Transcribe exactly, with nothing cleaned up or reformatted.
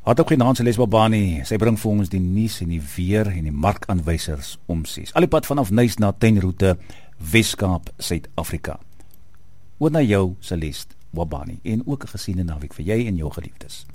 Hartlik goeienaand, Celeste Babani. Sy bring vir ons die nuus en die weer en die markaanwysers omsies. Al die pad vanaf Nuis na Tenroete, Weskaap, Suid-Afrika. Oor na jou, Celeste Babani, en ook 'n gesiene naweek vir jy en jou geliefdes.